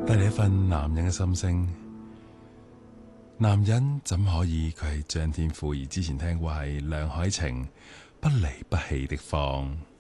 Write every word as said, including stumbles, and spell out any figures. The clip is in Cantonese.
帶嚟一份男人嘅心聲。男人怎可以？佢係張天賦，而之前聽過係梁凱晴不離不棄的放。